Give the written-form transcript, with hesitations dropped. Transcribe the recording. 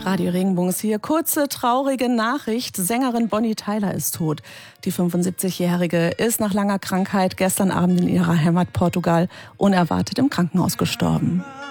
Radio Regenbogen ist hier. Kurze, traurige Nachricht. Sängerin Bonnie Tyler ist tot. Die 75-Jährige ist nach langer Krankheit gestern Abend in ihrer Heimat Portugal unerwartet im Krankenhaus gestorben.